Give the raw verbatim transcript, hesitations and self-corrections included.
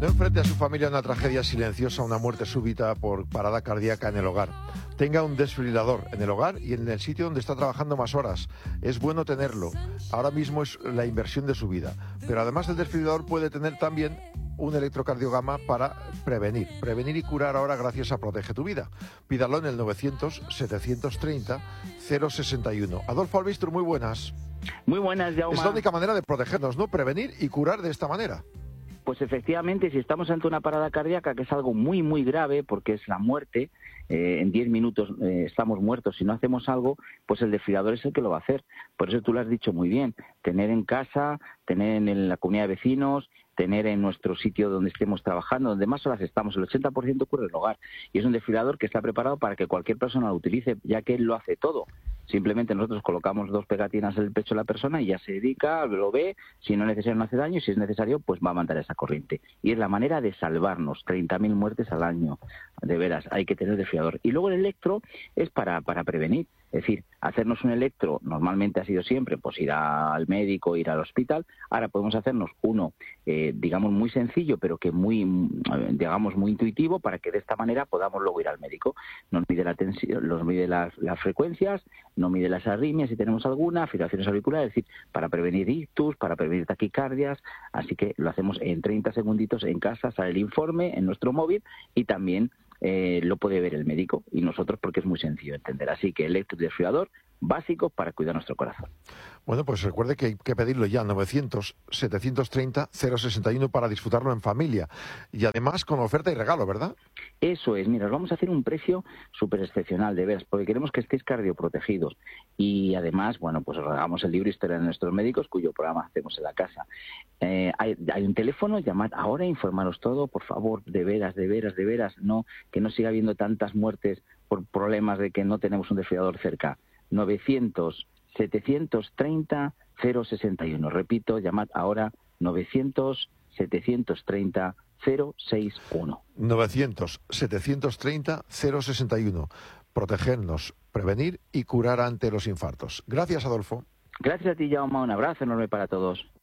No enfrente a su familia una tragedia silenciosa, una muerte súbita por parada cardíaca en el hogar. Tenga un desfibrilador en el hogar y en el sitio donde está trabajando más horas. Es bueno tenerlo. Ahora mismo es la inversión de su vida. Pero además del desfibrilador puede tener también un electrocardiograma para prevenir. Prevenir y curar ahora gracias a Protege tu Vida. Pídalo en el novecientos, setecientos treinta, cero sesenta y uno. Adolfo Albistur, muy buenas. Muy buenas, Jaume. Es la única manera de protegernos, ¿no? Prevenir y curar de esta manera. Pues efectivamente, si estamos ante una parada cardíaca, que es algo muy, muy grave, porque es la muerte, eh, en diez minutos eh, estamos muertos si no hacemos algo, pues el desfibrilador es el que lo va a hacer. Por eso tú lo has dicho muy bien, tener en casa, tener en la comunidad de vecinos, tener en nuestro sitio donde estemos trabajando, donde más horas estamos, el ochenta por ciento ocurre en el hogar. Y es un desfibrilador que está preparado para que cualquier persona lo utilice, ya que él lo hace todo. Simplemente nosotros colocamos dos pegatinas en el pecho de la persona y ya se dedica, lo ve, si no es necesario no hace daño, y si es necesario pues va a mandar esa corriente. Y es la manera de salvarnos, treinta mil muertes al año, de veras, hay que tener desfibrilador. Y luego el electro es para, para prevenir, es decir, hacernos un electro normalmente ha sido siempre pues ir al médico, ir al hospital, ahora podemos hacernos uno, eh, digamos muy sencillo, pero que muy, digamos muy intuitivo, para que de esta manera podamos luego ir al médico. Nos mide la tensión, nos mide las, las frecuencias, no mide las arritmias si tenemos alguna, fibrilaciones auriculares, es decir, para prevenir ictus, para prevenir taquicardias, así que lo hacemos en treinta segunditos en casa, sale el informe en nuestro móvil y también eh, lo puede ver el médico y nosotros porque es muy sencillo de entender. Así que electrodesfibrilador básico para cuidar nuestro corazón. Bueno, pues recuerde que hay que pedirlo ya, novecientos, setecientos treinta, cero sesenta y uno para disfrutarlo en familia. Y además con oferta y regalo, ¿verdad? Eso es, mira, os vamos a hacer un precio súper excepcional, de veras, porque queremos que estéis cardioprotegidos. Y además, bueno, pues os regalamos el libro Historia de nuestros médicos, cuyo programa hacemos en la casa. Eh, hay, hay un teléfono, llamad ahora, informaros todo, por favor, de veras, de veras, de veras, no, que no siga habiendo tantas muertes por problemas de que no tenemos un desfibrilador cerca. novecientos, setecientos treinta, cero sesenta y uno. Repito, llamad ahora novecientos, setecientos treinta, cero sesenta y uno. novecientos, setecientos treinta, cero sesenta y uno. Protegernos, prevenir y curar ante los infartos. Gracias, Adolfo. Gracias a ti, Jaume. Un abrazo enorme para todos.